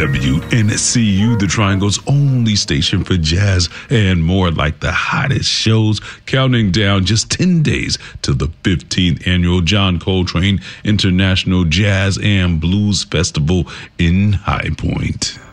WNCU, the Triangle's only station for jazz and more, like the hottest shows, counting down just 10 days to the 15th annual John Coltrane International Jazz and Blues Festival in High Point.